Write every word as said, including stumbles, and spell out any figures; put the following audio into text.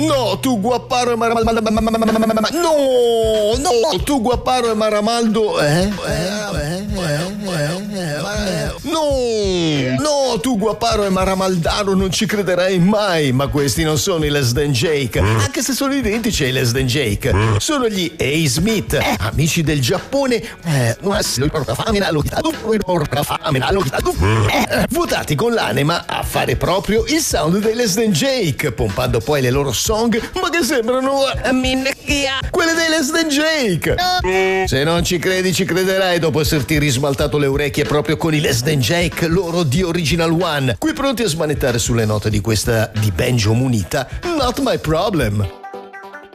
no, tu Guapparo e Maramaldo. No, no, tu Guapparo e Maramaldo. Eh? No, no, tu Guapparo e Maramaldaro non ci crederei mai, ma questi non sono i Less Than Jake, anche se sono identici ai Less Than Jake. Sono gli A-Smith, amici del Giappone, votati con l'anima a fare proprio il sound dei Less Than Jake, pompando poi le loro song, ma che sembrano quelle dei Less Than Jake. Se non ci credi, ci crederai dopo esserti rismaltato le orecchie proprio con i Less Than Jake, loro di Original One, qui pronti a smanettare sulle note di questa di Benjo Munita, Not My Problem.